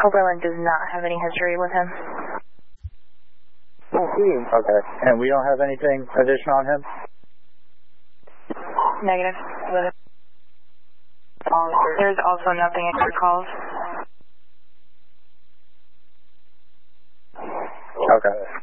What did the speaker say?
Oberlin does not have any history with him. Okay. And we don't have anything additional on him? Negative. There's also nothing in your calls. Okay.